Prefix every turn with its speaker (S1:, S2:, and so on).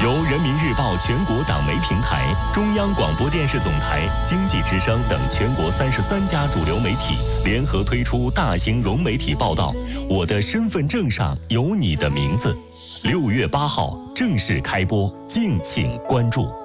S1: 由人民日报全国党媒平台、中央广播电视总台、经济之声等全国33家主流媒体联合推出大型融媒体报道。我的身份证上有你的名字。6月8号正式开播，敬请关注。